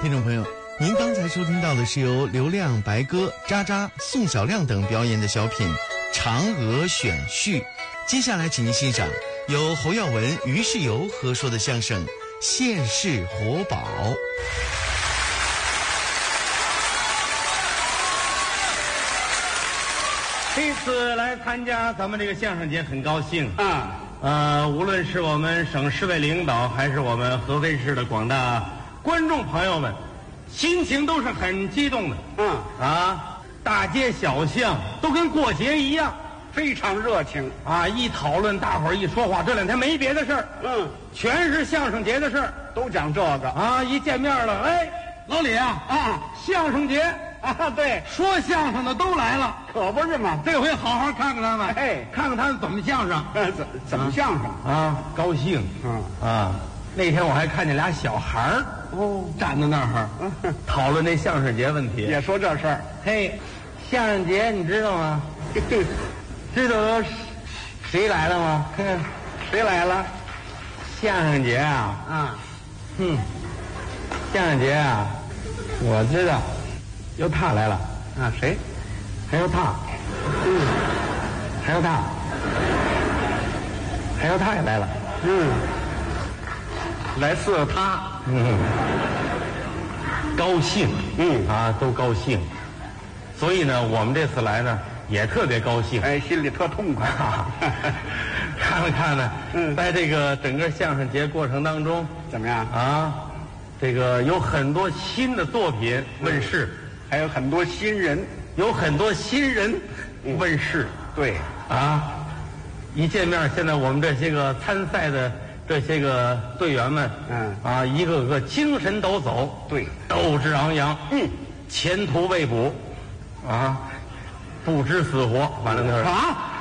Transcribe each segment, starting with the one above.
听众朋友，您刚才收听到的是由刘亮、白鸽、渣渣、宋小亮等表演的小品《嫦娥选序》。接下来请您欣赏由侯耀文、于世友合说的相声《现世活宝》。 这次来参加咱们这个相声节，很高兴无论是我们省市委领导，还是我们合肥市的广大观众朋友们，心情都是很激动的。大街小巷都跟过节一样， 非常热情啊！一讨论，大伙儿一说话，这两天没别的事儿，全是相声节的事儿， 都讲这个啊！一见面了，哎，老李啊，相声节啊，对， 说相声的都来了， 可不是嘛。 这回好好看看他们，看看他们怎么相声， 怎么相声啊？高兴，那天我还看见俩小孩儿站在那儿讨论这相声节问题， 也说这事儿。 嘿，相声节你知道吗？知道谁来了吗？ 谁来了？ 相声节啊！相声节啊！我知道，有他来了啊！谁？ 还有他，还有他，还有他也来了。 来4个他。 高兴，都高兴。所以呢，我们这次来呢也特别高兴， 心里特痛快。 看了看呢，在这个整个相声节过程当中， 怎么样啊？这个有很多新的作品问世， 还有很多新人， 有很多新人问世。 对啊，一见面，现在我们这些个参赛的这些个队员们，一个个精神抖擞， 对， 斗志昂扬，前途未卜，不知死活，反正就是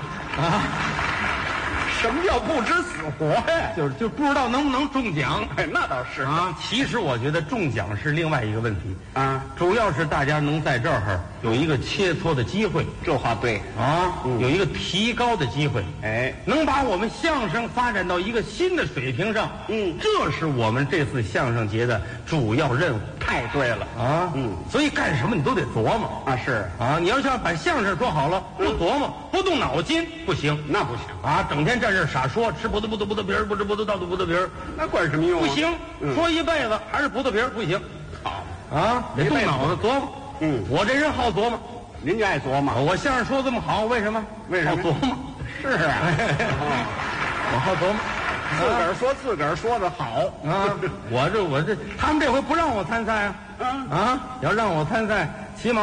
什么叫不知死活呀？ 就不知道能不能中奖。 那倒是其实我觉得中奖是另外一个问题主要是大家能在这儿有一个切磋的机会。 这话对有一个提高的机会，能把我们相声发展到一个新的水平上。这是我们这次相声节的主要任务。 太对了所以干什么你都得琢磨是你要想把相声说好了，不琢磨不动脑筋不行， 那不行整天站这傻说，吃葡萄皮儿，不吃葡萄倒吐葡萄皮儿， 那管什么用不行，说一辈子还是葡萄皮儿不行。好得动脑子琢磨。我这人好琢磨， 您就爱琢磨。 我相声说这么好，为什么？好琢磨。 是我好琢磨。 自个儿说自个儿说的好我这他们这回不让我参赛要让我参赛，起码